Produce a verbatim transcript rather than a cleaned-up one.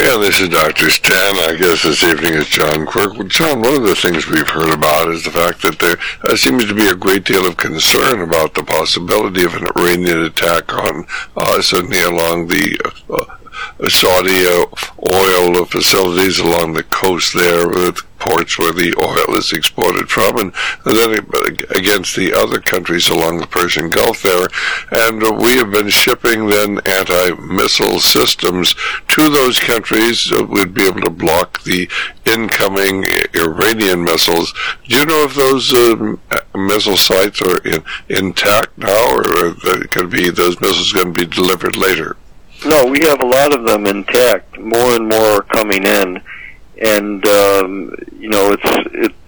Yeah, this is Doctor Stan. I guess this evening is John Quirk. Well, John, one of the things we've heard about is the fact that there uh, seems to be a great deal of concern about the possibility of an Iranian attack on uh, suddenly along the uh, Saudi uh, oil facilities along the coast there, with ports where the oil is exported from, and then against the other countries along the Persian Gulf there. And uh, we have been shipping then anti-missile systems to those countries that would be able to block the incoming Iranian missiles. Do you know if those uh, missile sites are in, intact now, or uh, could be those missiles going to be delivered later? No, we have a lot of them intact. More and more are coming in. And, um, you know, it's it,